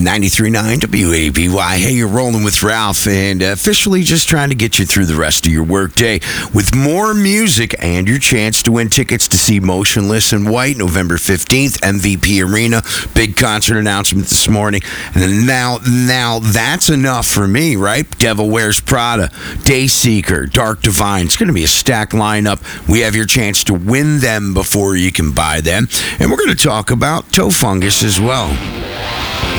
93.9 WABY. Hey, you're rolling with Ralph, and officially just trying to get you through the rest of your workday with more music and your chance to win tickets to see Motionless in White November 15th, MVP Arena. Big concert announcement this morning. And then now that's enough for me, right? Devil Wears Prada, Dayseeker, Dark Divine. It's going to be a stacked lineup. We have your chance to win them before you can buy them. And we're going to talk about Toe Fungus as well.